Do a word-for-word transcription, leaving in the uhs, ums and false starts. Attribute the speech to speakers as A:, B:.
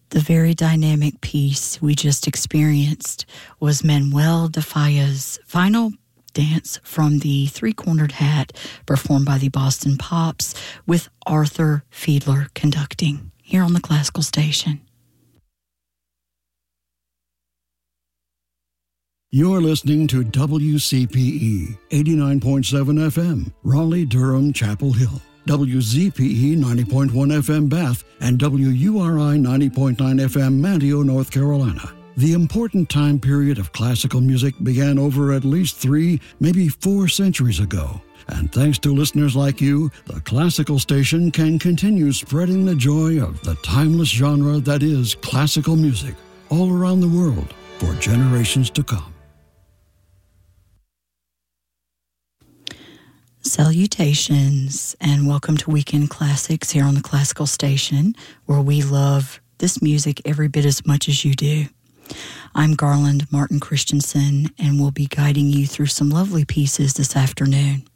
A: The very dynamic piece we just experienced was Manuel de Falla's final dance from the Three-Cornered Hat, performed by the Boston Pops, with Arthur Fiedler conducting, here on the Classical Station.
B: You're listening to W C P E eighty-nine point seven F M, Raleigh, Durham, Chapel Hill, W Z P E ninety point one F M, Bath, and W U R I ninety point nine F M, Manteo, North Carolina. The important time period of classical music began over at least three, maybe four centuries ago. And thanks to listeners like you, the Classical Station can continue spreading the joy of the timeless genre that is classical music all around the world for generations to come.
A: Salutations, and welcome to Weekend Classics here on the Classical Station, where we love this music every bit as much as you do. I'm Garland Martin Christensen, and we'll be guiding you through some lovely pieces this afternoon.